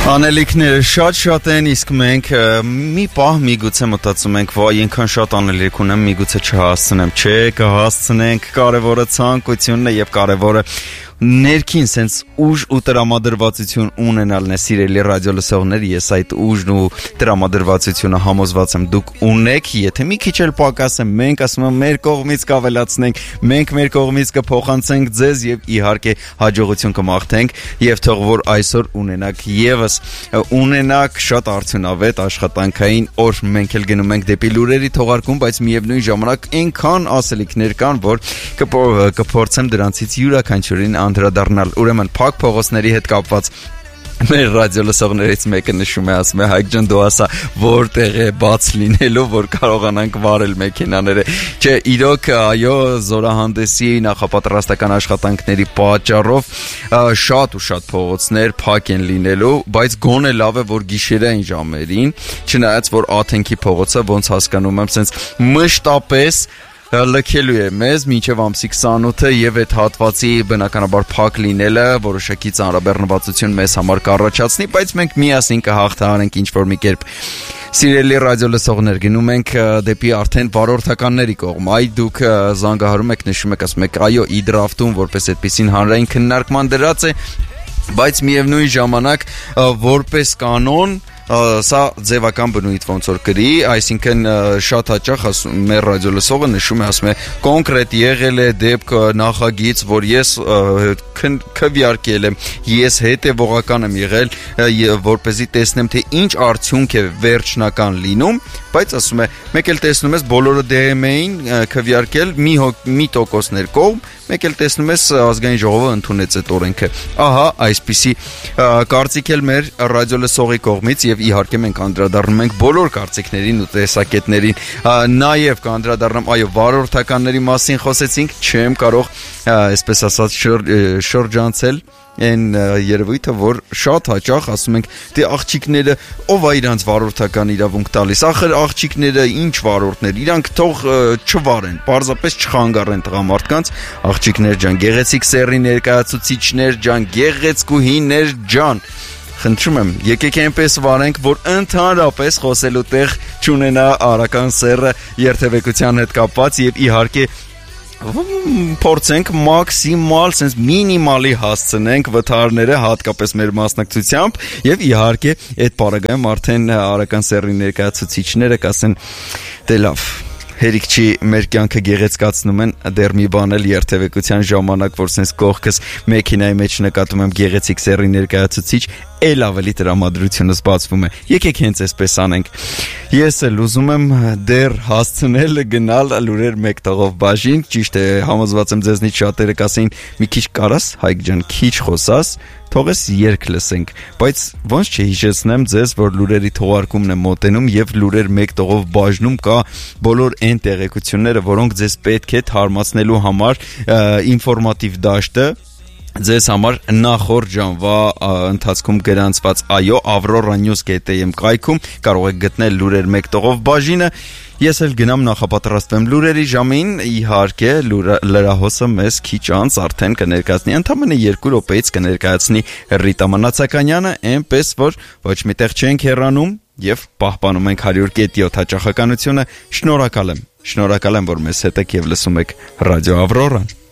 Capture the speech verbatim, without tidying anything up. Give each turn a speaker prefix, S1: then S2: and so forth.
S1: Անելիքները շատ-շատ են, իսկ մենք մի պահ միգուցե մտածում ենք, վայ, այնքան շատ անելիք ունեմ, միգուցե չհասցնեմ, չէ, կհասցնենք, կարևորը ցանկությունն է եւ կարևորը ներքին sense ուժ ու տրամադրվածություն ունենալն է, սիրելի ռադիո լսողներ, ես այդ ուժն ու տրամադրվածությունը համոզված եմ դուք ունեք, եթե մի քիչ էլ պակաս է, մենք ասում եմ մեր կողմից կավելացնենք, մենք մեր կողմից կփոխանցենք ձեզ եւ իհարկե հաջողություն կմաղթենք եւ թող որ այսօր ունենաք եւս ունենաք շատ արդյունավետ աշխատանքային օր, մենք էլ գնում ենք դեպի լուրերի թողարկում, բայց միևնույն ժամանակ այնքան ասելիքներ կան, որ կփորձեմ դրանցից յուրաքանչյուրին անդրադառնալ, ուրեմն փակ փողոցների հետ կապված մեր ռադիո լսողներից մեկը նշում է, ասում է Հայկ ջան, դու ասա որտեղ է բաց լինելու, որ կարողանանք վարել մեքենաները, չէ, իրոք այո, զորահանդեսի նախապատրաստական աշխատանքների պատճառով շատ ու շատ փողոցներ փակ են լինելու, բայց գոնե լավ է, որ գիշերային ժամերին, չնայած որ Աթենքի փողոցը ոնց հասկանում եմ, sense մշտապես լքելու է մեզ մինչև ամսի քսանութը եւ այդ հատվածի բնականաբար փակ լինելը որոշակի ծանրաբեռնվածություն մեզ համար կառաջացնի, բայց մենք միասին կհաղթահարենք ինչ-որ մի կերպ։ Սիրելի ռադիո լսողներ, գնում ենք դեպի արդեն վարորդականների կողմ։ Այ դուք զանգահարում եք, նշում եք, ասում եք, այո, e-draft-ում որպես այդպեսին հանրային քննարկման դրած է, բայց միևնույն ժամանակ որպես կանոն սա ձևական բնույթ ոնց որ կրի, այսինքն շատ հաճախ ասում մեր ռադիո լսողը նշում է, ասում է կոնկրետ եղել է դեպք նախագիծ, որ ես քվեարկել եմ, ես հետևողական եմ եղել, որպեսզի տեսնեմ թե ինչ արդյունք է վերջնական լինում, բայց ասում է մեկ էլ տեսնում ես բոլորը դե էմ էին քվեարկել մի մի տոկոսներ կողմ, մեկ էլ տեսնում ես ազգային ժողովը ընդունեց այդ օրենքը։ Ահա այսպիսի կարծիք էլ մեր ռադիո լսողի կողմից եւ իհարկե մենք անդրադառնում ենք բոլոր կարծիքներին ու տեսակետներին, նաեւ կանդրադառնամ, այո, վարորդականների մասին խոսեցինք, չեմ կարող այսպես ասած շրջանցել այն երևույթը, որ շատ հաճախ ասում ենք, դե աղջիկները ով է իրանց վարորդական իրավունք տալիս, ախր աղջիկները ինչ վարորդներ, իրանք թող չվարեն, պարզապես չխանգարեն տղամարդկանց, աղջիկներ ջան, գեղեցիկ սեռի ներկայացուցիչներ ջան, գեղեցկուհիներ ջան, խնդրում եմ, եկեք այնպես վարենք, որ ընդհանրապես խոսելու տեղ չունենա արական սեռը երթևեկության հետ կապված եւ իհարկե փորձենք մաքսիմալ, sense մինիմալի հասցնենք վթարները, հատկապես մեր մասնակցությամբ եւ իհարկե այդ պարագայում արդեն արական սեռի ներկայացուցիչները կասեն դե լավ հերիք չի, մեր կյանքը գեղեցկացնում են, դեռ մի բան էլ երթևեկության ժամանակ, որ sense կողքս մեքենայի մեջ նկատում եմ գեղեցիկ սեռի ներկայացուցիչ, էլ ավելի տրամադրությունը զբացվում է։ Եկեք հենց այսպես անենք։ Ես էլ ուզում եմ դեռ հասցնել գնալ լուրեր մեկ տողով բաժին, ճիշտ է, համոզված եմ ձեզնից շատերը կասեին, մի քիչ կարաս, Հայկ ջան, քիչ խոսաս, թողես երգ լսենք, բայց ոնց չհիշեցնեմ ձեզ, որ լուրերի թողարկումն է մոտենում եւ լուրեր մեկ տողով բաժնում կա բոլոր այն տեղեկությունները, որոնք ձեզ պետք է թարմացնելու համար ինֆորմատիվ դաշտը ձեզ համար նախորդ ժամվա ընթացքում գրանցված այո Aurora News dot am կայքում կարող եք գտնել լուրեր մեկ տողով բաժինը։ Ես էլ գնամ նախապատրաստվեմ լուրերի ժամին, իհարկե լրահոսը մեզ քիչ անց արդեն կներկայացնի, ընդամենը երկու րոպեից կներկայացնի Ռիտա Մանացականյանը, այնպես որ ոչ միտեղ չենք հեռանում եւ պահպանում ենք հարյուր կետ յոթ հաճախականությունը։ Շնորհակալ եմ, շնորհակալ եմ, որ մեզ հետ եք եւ լսում եք ռադիո Ավրորան։